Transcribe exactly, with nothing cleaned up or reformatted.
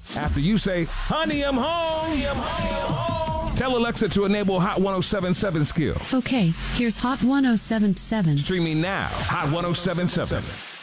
After you say, honey, I'm home. Honey, I'm home. Tell Alexa to enable Hot one oh seven point seven skill. Okay, here's Hot one oh seven point seven. Streaming now, Hot one oh seven point seven.